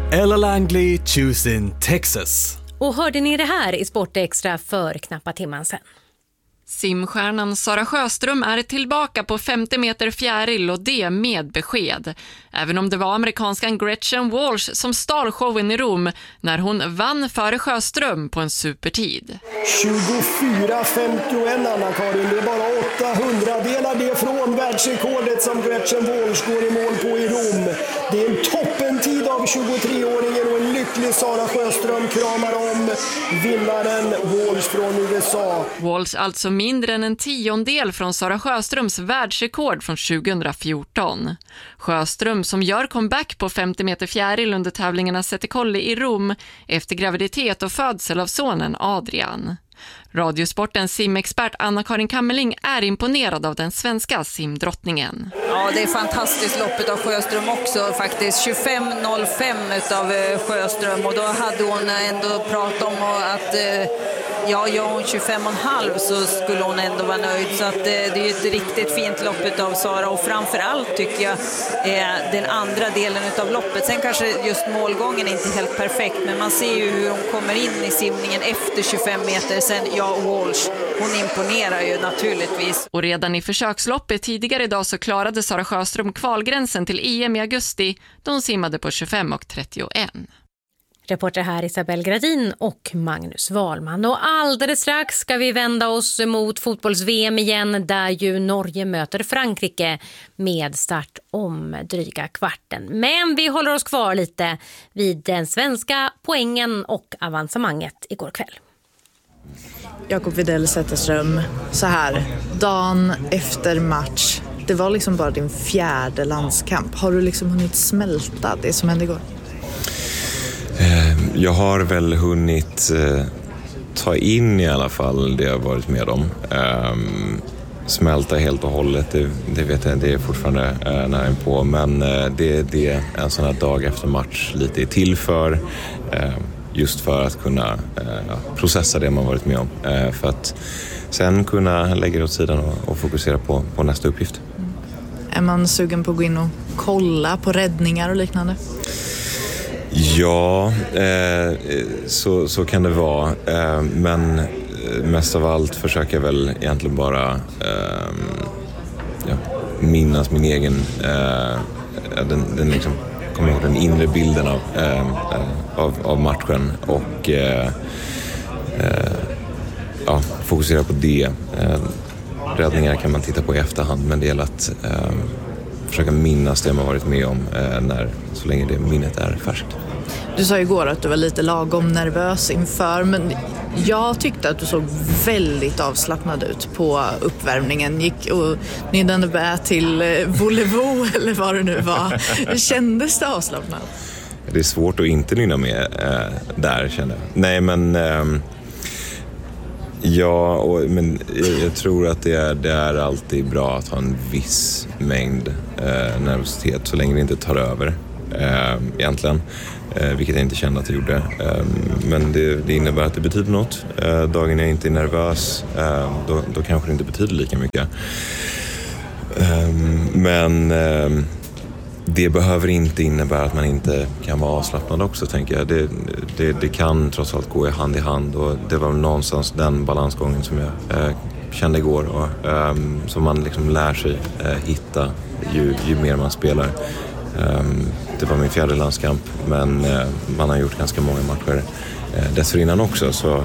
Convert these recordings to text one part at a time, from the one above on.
Ella Langley choosing Texas. Och hörde ni det här i Sportextra för knappa timman sedan? Simstjärnan Sara Sjöström är tillbaka på 50 meter fjäril och det med besked. Även om det var amerikanskan Gretchen Walsh som stal showen i Rom när hon vann före Sjöström på en supertid. 24.51 Anna-Karin, det är bara 800-delar det från världsrekordet som Gretchen Walsh går i mål på i Rom. Det är en toppentid av 23-åringen och en lycklig Sara Sjöström kramar om vinnaren Walsh från USA. Walsh alltså mindre än en tiondel från Sara Sjöströms världsrekord från 2014. Sjöström som gör comeback på 50 meter fjäril under tävlingarna Sette Colli i Rom efter graviditet och födsel av sonen Adrian. Radiosportens simexpert Anna-Karin Kammerling är imponerad av den svenska simdrottningen. Ja, det är fantastiskt loppet av Sjöström också faktiskt. 25.05 utav Sjöström och då hade hon ändå pratat om att gör hon 25,5 så skulle hon ändå vara nöjd. Så att, det är ett riktigt fint loppet av Sara och framförallt tycker jag den andra delen utav loppet. Sen kanske just målgången är inte helt perfekt men man ser ju hur hon kommer in i simningen efter 25 meter. Sen Walsh, hon imponerar ju naturligtvis. Och redan i försöksloppet tidigare idag så klarade Sara Sjöström kvalgränsen till EM i augusti då hon simmade på 25,31. Reporter här Isabel Gradin och Magnus Wahlman. Och alldeles strax ska vi vända oss mot fotbolls-VM igen där ju Norge möter Frankrike med start om dryga kvarten. Men vi håller oss kvar lite vid den svenska poängen och avancemanget igår kväll. Jakob Widell Zetterström, så här, dagen efter match, det var liksom bara din 4:e landskamp. Har du liksom hunnit smälta det som hände igår? Jag har väl hunnit ta in i alla fall det jag varit med om. Smälta helt och hållet, det vet jag, det är fortfarande nära på. Men det är en sån här dag efter match lite till för. Just för att kunna processa det man varit med om. För att sen kunna lägga det åt sidan och fokusera på nästa uppgift. Är man sugen på att gå in och kolla på räddningar och liknande? Ja, så kan det vara. Men mest av allt försöker jag väl egentligen bara minnas min egen den liksom, kommer ihåg den inre bilden av matchen och fokusera på det. Räddningar kan man titta på i efterhand, men det gäller att försöka minnas det man varit med om så länge det minnet är färskt. Du sa igår att du var lite lagom nervös inför, men jag tyckte att du såg väldigt avslappnad ut på uppvärmningen. Gick och nyddande bä till volevo eller vad det nu var. Kändes det avslappnat? Det är svårt att inte nynna med där, känner jag. Nej, men men jag tror att det är alltid bra att ha en viss mängd nervositet så länge det inte tar över egentligen. Vilket jag inte kände att det gjorde. Men det innebär att det betyder något. Dagen jag inte är nervös, då kanske det inte betyder lika mycket. Men det behöver inte innebära att man inte kan vara avslappnad också, tänker jag. Det kan trots allt gå hand i hand. Och det var någonstans den balansgången som jag kände igår. Och som man liksom lär sig hitta ju mer man spelar. Det var min 4:e landskamp, men man har gjort ganska många matcher dessförinnan också, så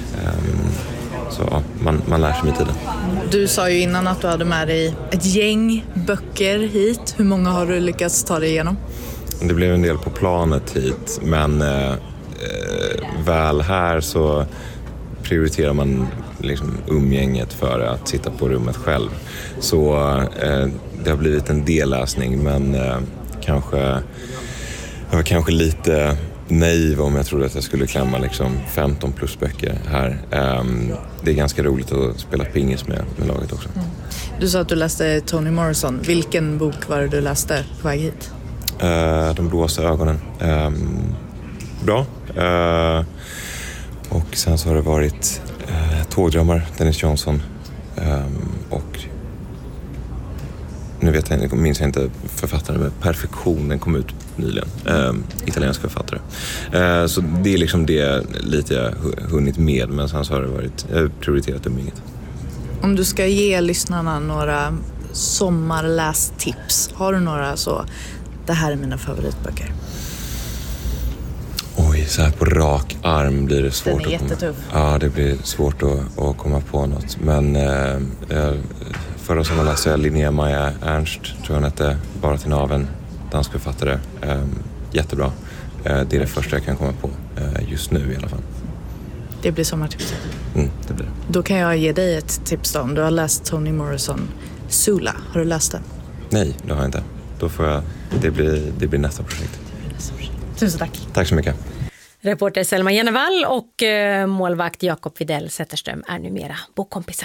man lär sig med tiden. Du sa ju innan att du hade med dig ett gäng böcker hit. Hur många har du lyckats ta dig igenom? Det blev en del på planet hit, men väl här så prioriterar man liksom umgänget för att sitta på rummet själv. Så det har blivit en del läsning, men jag var kanske lite naiv om jag trodde att jag skulle klämma liksom 15 plus böcker här. Det är ganska roligt att spela pingis med laget också. Mm. Du sa att du läste Toni Morrison. Vilken bok var det du läste på väg hit? De blåsa ögonen. Bra. Och sen så har det varit Tågdrömmar, Dennis Johnson. Och minns jag inte författaren, med Perfektion, den kom ut nyligen, italiensk författare. Så det är liksom det lite jag hunnit med, men sen så har det varit prioriterat umgänget. Om du ska ge lyssnarna några sommarlästips, har du några så, det här är mina favoritböcker? Oj, så här på rak arm blir det svårt. Den är jättetuff. Ja, det blir svårt att komma på något. Men förra sommaren läste jag Linnea Maja Ernst, tror jag hon hette, Bara till naven, dansk författare. Jättebra. Det är det första jag kan komma på just nu i alla fall. Det blir sommartips. Det blir det. Då kan jag ge dig ett tips då. Om du har läst Toni Morrison Sula, har du läst den? Nej, det har jag inte. Då får jag, det blir nästa projekt. Tusen tack. Tack så mycket. Reporter Selma Jennevall och målvakt Jakob Widell Zetterström är numera bokkompisar.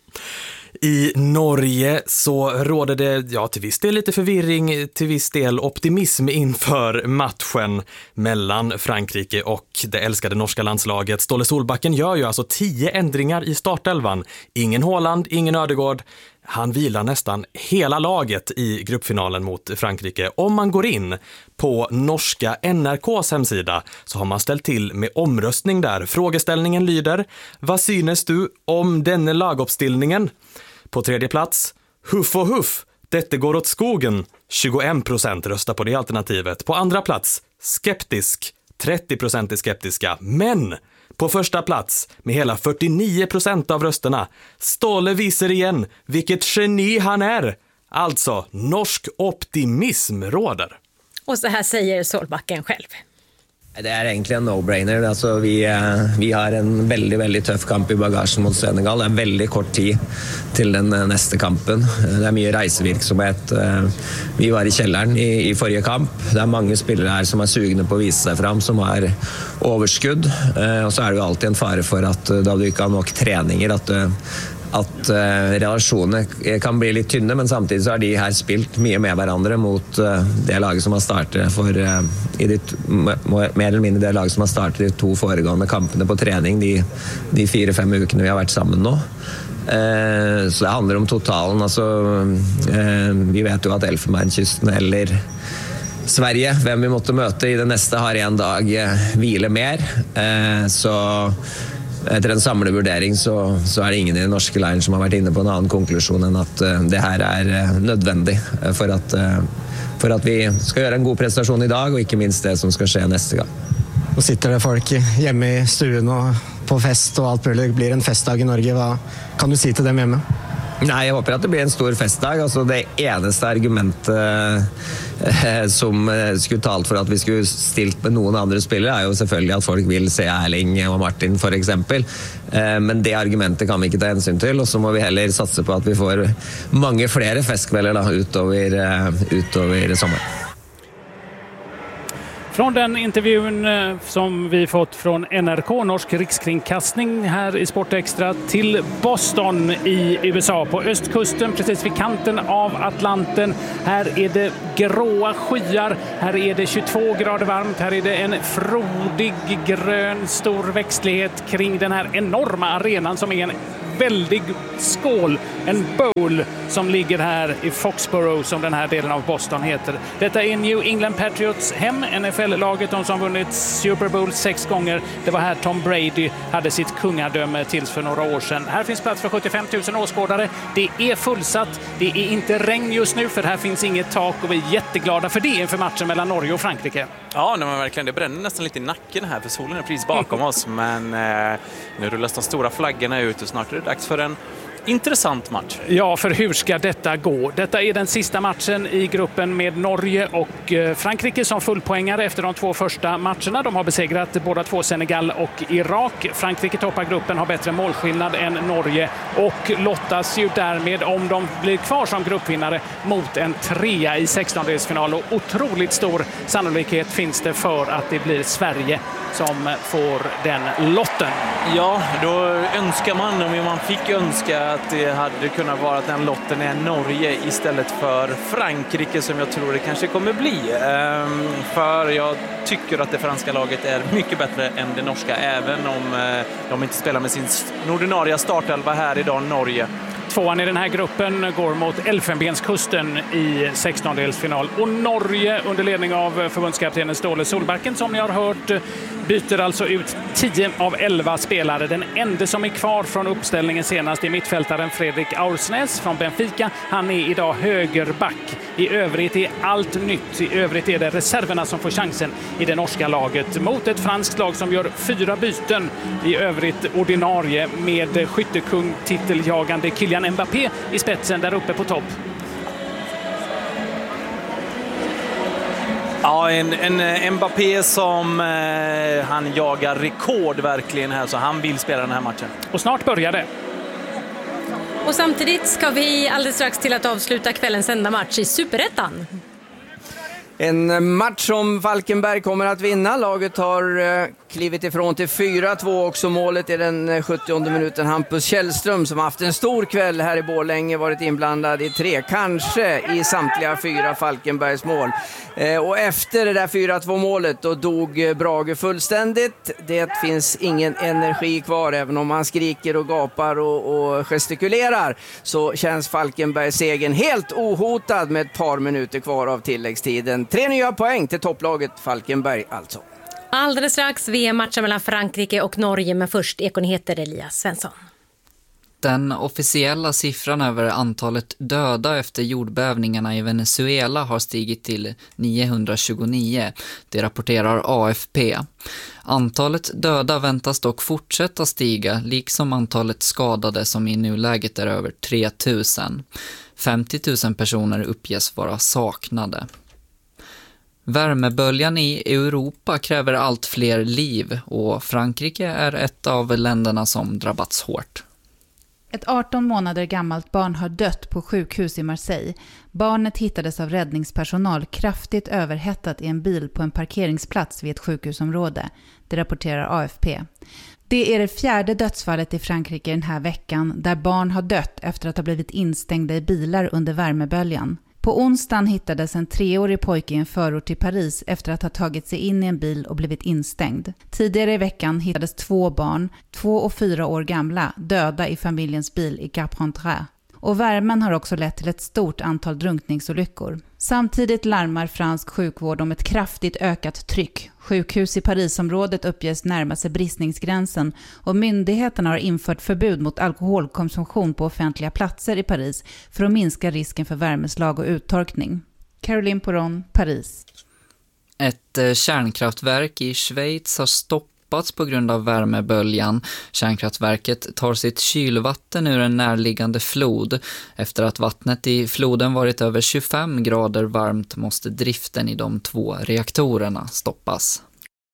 I Norge så råder det till viss del lite förvirring, till viss del optimism inför matchen mellan Frankrike och det älskade norska landslaget. Ståle Solbacken gör ju alltså 10 ändringar i startelvan. Ingen Haaland, ingen Ödegaard. Han vilar nästan hela laget i gruppfinalen mot Frankrike. Om man går in på norska NRKs hemsida så har man ställt till med omröstning där. Frågeställningen lyder: vad synes du om denna laguppställningen? På tredje plats, huff och huff, detta går åt skogen. 21% röstar på det alternativet. På andra plats, skeptisk. 30% är skeptiska. Men på första plats, med hela 49% av rösterna, Ståle visar igen vilket geni han är. Alltså, norsk optimism råder. Och så här säger Solbacken själv. Det är egentligen en no-brainer. Alltså, vi har en väldigt tuff kamp i bagagen mot Senegal. Det är väldigt kort tid till den nästa kampen. Det är mycket reisevirksomhet. Vi var i källaren i förra kamp. Det är många spelare här som är sugna på att visa sig fram, som har överskudd. Och så är det ju alltid en fara för att då du inte har nog träningar att relationer kan bli lite tynne, men samtidigt så har de här spilt mycket med varandra mot det laget som har startat mer eller mindre det lag som har startat de 2 föregående kampene på träning de 4-5 veckorna vi har varit samman nu. Så det handlar om totalen. Alltså, vi vet ju att Elfenbenskysten eller Sverige, vem vi måste möta i det nästa, har en dag vila mer. Så efter en samlad vurdering så är det ingen i den norska leiren som har varit inne på en annan konklusion än att det här är nödvändigt för att vi ska göra en god prestation idag, och inte minst det som ska ske nästa gång. Och sitter det folk hemma i stuen och på fest och allt möjligt, det blir en festdag i Norge. Vad kan du säga till dem hemma? Nej, jag hoppas att det blir en stor festdag. Alltså, det enaste argumentet som skulle talt för att vi skulle stilt med någon andra spelare är ju selvfølgelig att folk vill se Erling och Martin för exempel. Men det argumentet kan vi inte ta hänsyn till, och så må vi heller satsa på att vi får många fler festkvällar utöver sommaren. Från den intervjun som vi fått från NRK, Norsk rikskringkastning, här i Sportextra, till Boston i USA, på östkusten, precis vid kanten av Atlanten. Här är det gråa skyar, här är det 22 grader varmt, här är det en frodig grön stor växtlighet kring den här enorma arenan som är en väldig skål, en bowl som ligger här i Foxborough, som den här delen av Boston heter. Detta är New England Patriots hem, NFL-laget, de som vunnit Super Bowl 6 gånger. Det var här Tom Brady hade sitt kungadöme tills för några år sedan. Här finns plats för 75 000 åskådare. Det är fullsatt. Det är inte regn just nu, för här finns inget tak, och vi är jätteglada för det inför matchen mellan Norge och Frankrike. Ja, men verkligen. Det bränner nästan lite i nacken här, för solen är precis bakom oss. Men nu rullas de stora flaggorna ut och snart är det dags för en intressant match. Ja, för hur ska detta gå? Detta är den sista matchen i gruppen med Norge och Frankrike som fullpoängare efter de 2 första matcherna. De har besegrat båda 2 Senegal och Irak. Frankrike toppar gruppen, har bättre målskillnad än Norge och lottas ju därmed, om de blir kvar som gruppvinnare, mot en 3 i 16-delsfinal. Och otroligt stor sannolikhet finns det för att det blir Sverige som får den lotten. Ja, då önskar man, om man fick önska, att det hade kunnat vara att den lotten är Norge istället för Frankrike, som jag tror det kanske kommer bli. För jag tycker att det franska laget är mycket bättre än det norska, även om de inte spelar med sin ordinarie startelva här idag, Norge. Tvåan i den här gruppen går mot Elfenbenskusten i 16-delsfinal. Och Norge under ledning av förbundskaptenen Ståle Solbakken, som ni har hört, byter alltså ut 10 av 11 spelare. Den enda som är kvar från uppställningen senast är mittfältaren Fredrik Aursnes från Benfica. Han är idag högerback. I övrigt är allt nytt. I övrigt är det reserverna som får chansen i det norska laget mot ett franskt lag som gör 4 byten. I övrigt ordinarie med skyttekung, titeljagande Kylian Mbappé i spetsen där uppe på topp. Ja, en Mbappé som han jagar rekord verkligen här, så han vill spela den här matchen. Och snart börjar det. Och samtidigt ska vi alldeles strax till att avsluta kvällens enda match i Superettan. En match som Falkenberg kommer att vinna. Laget har klivit ifrån till 4-2 också. Målet i den 70:e minuten. Hampus Källström som haft en stor kväll här i Borlänge, varit inblandad i 3, kanske i samtliga 4 Falkenbergs mål. Och efter det där 4-2 målet då dog Brage fullständigt. Det finns ingen energi kvar, även om man skriker och gapar och gestikulerar, så känns Falkenbergs segern helt ohotad med ett par minuter kvar av tilläggstiden. 3 nya poäng till topplaget Falkenberg alltså. Alldeles strax VM-matchen mellan Frankrike och Norge, men först Ekonyheter Elias Svensson. Den officiella siffran över antalet döda efter jordbävningarna i Venezuela har stigit till 929. Det rapporterar AFP. Antalet döda väntas dock fortsätta stiga, liksom antalet skadade som i nuläget är över 3000. 50 000 personer uppges vara saknade. Värmeböljan i Europa kräver allt fler liv och Frankrike är ett av länderna som drabbats hårt. Ett 18 månader gammalt barn har dött på sjukhus i Marseille. Barnet hittades av räddningspersonal kraftigt överhettat i en bil på en parkeringsplats vid ett sjukhusområde. Det rapporterar AFP. Det är det 4:e dödsfallet i Frankrike den här veckan, där barn har dött efter att ha blivit instängda i bilar under värmeböljan. På onsdagen hittades en 3-årig pojke i en förort till Paris efter att ha tagit sig in i en bil och blivit instängd. Tidigare i veckan hittades 2 barn, 2 och 4 år gamla, döda i familjens bil i Cap-Rentrée. Och värmen har också lett till ett stort antal drunkningsolyckor. Samtidigt larmar fransk sjukvård om ett kraftigt ökat tryck. Sjukhus i Parisområdet uppges närma sig bristningsgränsen och myndigheterna har infört förbud mot alkoholkonsumtion på offentliga platser i Paris för att minska risken för värmeslag och uttorkning. Caroline Poron, Paris. Ett kärnkraftverk i Schweiz har stoppats på grund av värmeböljan. Kärnkraftverket tar sitt kylvatten ur en närliggande flod. Efter att vattnet i floden varit över 25 grader varmt måste driften i de 2 reaktorerna stoppas.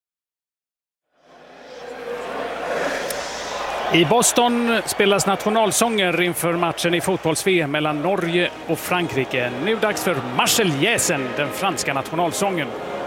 I Boston spelas nationalsånger inför matchen i fotbolls-VM mellan Norge och Frankrike. Nu dags för Marseillaisen, den franska nationalsången.